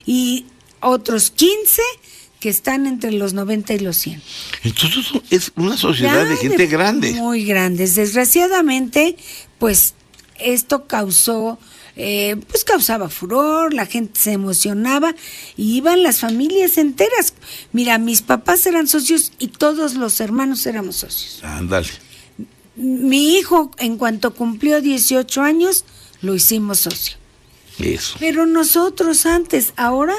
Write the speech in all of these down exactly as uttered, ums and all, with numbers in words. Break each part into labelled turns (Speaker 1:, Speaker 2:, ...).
Speaker 1: y otros quince que están entre los noventa y los cien.
Speaker 2: Entonces es una sociedad ya de gente de, grande.
Speaker 1: Muy grandes. Desgraciadamente, pues esto causó, eh, pues causaba furor, la gente se emocionaba y iban las familias enteras. Mira, mis papás eran socios y todos los hermanos éramos socios.
Speaker 2: Ándale.
Speaker 1: Mi hijo, en cuanto cumplió dieciocho años, lo hicimos socio.
Speaker 2: Eso.
Speaker 1: Pero nosotros antes, ahora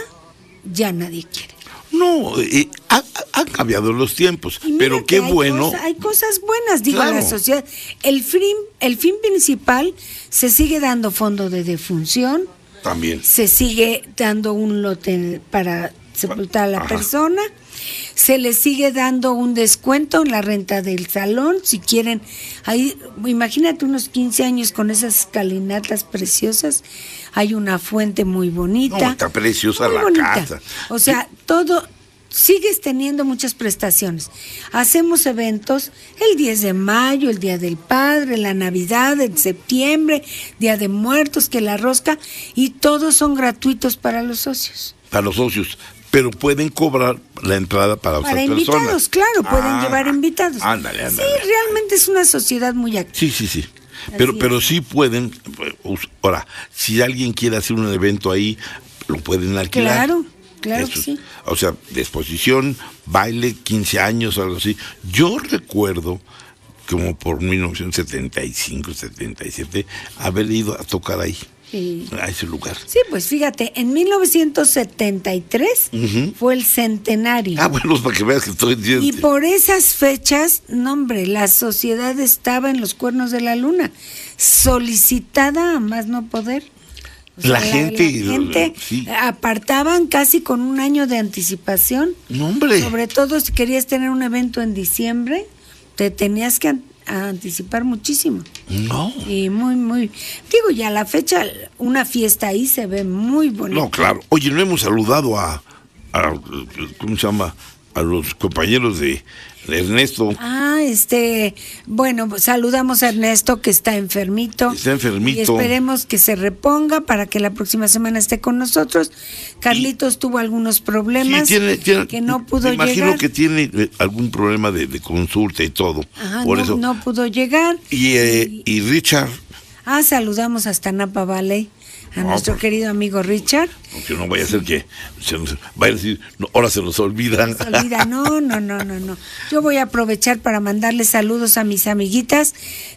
Speaker 1: ya nadie quiere.
Speaker 2: No, eh, ha, han cambiado los tiempos, pero qué
Speaker 1: hay
Speaker 2: bueno.
Speaker 1: Cosa, hay cosas buenas, digo,
Speaker 2: claro.
Speaker 1: La sociedad. El fin, el fin principal, se sigue dando fondo de defunción.
Speaker 2: También.
Speaker 1: Se sigue dando un lote para sepultar a la Ajá. persona. Se le sigue dando un descuento en la renta del salón, si quieren. Ahí, imagínate unos quince años con esas escalinatas preciosas. Hay una fuente muy bonita.
Speaker 2: No, está preciosa la
Speaker 1: bonita.
Speaker 2: casa.
Speaker 1: O sea, todo, sigues teniendo muchas prestaciones. Hacemos eventos el diez de mayo, el Día del Padre, la Navidad, en septiembre, Día de Muertos, que la rosca, y todos son gratuitos para los socios.
Speaker 2: Para los socios. Pero pueden cobrar la entrada para, para otras
Speaker 1: invitados,
Speaker 2: personas.
Speaker 1: Claro, pueden
Speaker 2: ah,
Speaker 1: llevar invitados.
Speaker 2: Ándale, ándale.
Speaker 1: Sí, realmente es una sociedad muy activa.
Speaker 2: Sí, sí, sí. Pero, pero sí pueden, ahora, si alguien quiere hacer un evento ahí, lo pueden alquilar.
Speaker 1: Claro, claro
Speaker 2: Eso,
Speaker 1: que sí.
Speaker 2: O sea, de exposición, baile, quince años, algo así. Yo recuerdo, como por mil novecientos setenta y cinco, setenta y siete, haber ido a tocar ahí. Sí. A ese lugar.
Speaker 1: Sí, pues fíjate, en mil novecientos setenta y tres uh-huh. fue el centenario.
Speaker 2: Ah, bueno, para que veas que estoy diciendo.
Speaker 1: Y por esas fechas, no hombre, la sociedad estaba en los cuernos de la luna, solicitada a más no poder.
Speaker 2: O sea, la, la gente,
Speaker 1: la gente sí. apartaban casi con un año de anticipación.
Speaker 2: No, hombre.
Speaker 1: Sobre todo si querías tener un evento en diciembre, te tenías que a anticipar muchísimo.
Speaker 2: No.
Speaker 1: Y muy, muy... Digo, ya a la fecha, una fiesta ahí se ve muy bonita.
Speaker 2: No, claro. Oye, no hemos saludado a, a... ¿Cómo se llama? A los compañeros de, de Ernesto.
Speaker 1: Ah, este... Bueno, saludamos a Ernesto, que está enfermito.
Speaker 2: Está enfermito.
Speaker 1: Y esperemos que se reponga para que la próxima semana esté con nosotros. Carlitos y, tuvo algunos problemas
Speaker 2: sí, tiene, tiene,
Speaker 1: que no pudo
Speaker 2: me imagino
Speaker 1: llegar.
Speaker 2: que tiene algún problema de, de consulta y todo.
Speaker 1: Ajá,
Speaker 2: por
Speaker 1: no,
Speaker 2: eso.
Speaker 1: no pudo llegar.
Speaker 2: Y, eh, y, y Richard.
Speaker 1: Ah, saludamos hasta Napa Valley. A no, nuestro porque, querido amigo Richard.
Speaker 2: Aunque no vaya a ser que se nos vaya a decir, no, ahora se nos olvidan.
Speaker 1: Se olvida, no, no, no, no, no. Yo voy a aprovechar para mandarles saludos a mis amiguitas,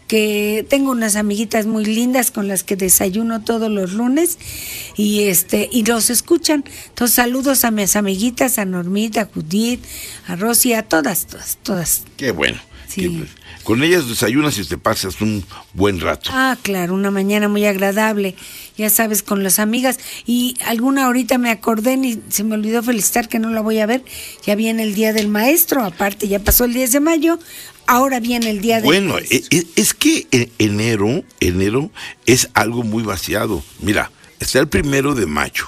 Speaker 1: que tengo unas amiguitas muy lindas con las que desayuno todos los lunes y este y los escuchan. Entonces saludos a mis amiguitas, a Normita, a Judith, a Rosy, a todas, todas, todas.
Speaker 2: Qué bueno.
Speaker 1: Sí.
Speaker 2: Qué, con ellas desayunas y te pasas un buen rato.
Speaker 1: Ah, claro, una mañana muy agradable, ya sabes, con las amigas. Y alguna ahorita me acordé y se me olvidó felicitar que no la voy a ver. Ya viene el Día del Maestro, aparte ya pasó el diez de mayo, ahora viene el Día del
Speaker 2: Bueno,
Speaker 1: Maestro.
Speaker 2: es, es que enero, enero es algo muy vaciado. Mira, está el primero de mayo.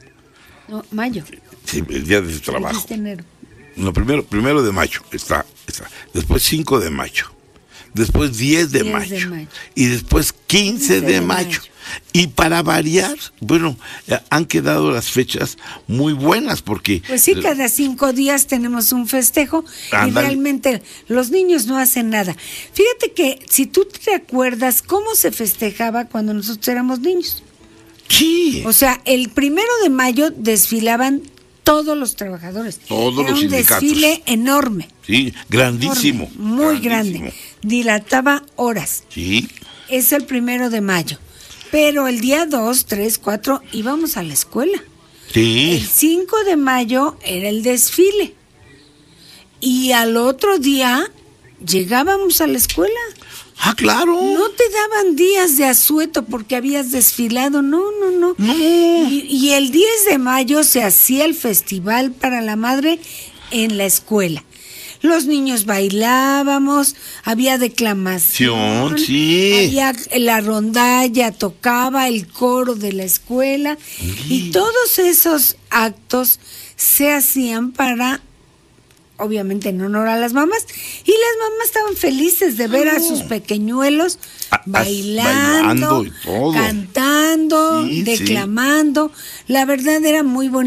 Speaker 1: No, mayo.
Speaker 2: Sí, el Día del Trabajo.
Speaker 1: Dijiste enero.
Speaker 2: No, primero, primero de mayo está, está. Después cinco de mayo. Después diez de,
Speaker 1: diez
Speaker 2: mayo,
Speaker 1: de mayo.
Speaker 2: Y después quince de, de mayo. mayo. Y para variar, bueno, han quedado las fechas muy buenas porque...
Speaker 1: Pues sí, cada cinco días tenemos un festejo andale. Y realmente los niños no hacen nada. Fíjate que si tú te acuerdas cómo se festejaba cuando nosotros éramos niños.
Speaker 2: Sí.
Speaker 1: O sea, el primero de mayo desfilaban todos los trabajadores.
Speaker 2: Todos
Speaker 1: Era
Speaker 2: los
Speaker 1: un
Speaker 2: sindicatos.
Speaker 1: Desfile enorme.
Speaker 2: Sí, grandísimo.
Speaker 1: Enorme, muy
Speaker 2: grandísimo.
Speaker 1: grande. Dilataba horas.
Speaker 2: Sí.
Speaker 1: Es el primero de mayo. Pero el día dos, tres, cuatro íbamos a la escuela.
Speaker 2: Sí.
Speaker 1: El cinco de mayo era el desfile. Y al otro día llegábamos a la escuela.
Speaker 2: Ah, claro.
Speaker 1: No te daban días de asueto porque habías desfilado, no, no, no.
Speaker 2: No.
Speaker 1: Y, y el diez de mayo se hacía el Festival para la Madre en la escuela. Los niños bailábamos, había declamación,
Speaker 2: sí.
Speaker 1: había la rondalla, tocaba el coro de la escuela, sí. Y todos esos actos se hacían para obviamente en honor a las mamás, y las mamás estaban felices de ver a sus pequeñuelos
Speaker 2: A-
Speaker 1: bailando,
Speaker 2: bailando y todo.
Speaker 1: cantando,
Speaker 2: Sí, sí.
Speaker 1: declamando. La verdad era muy bonito.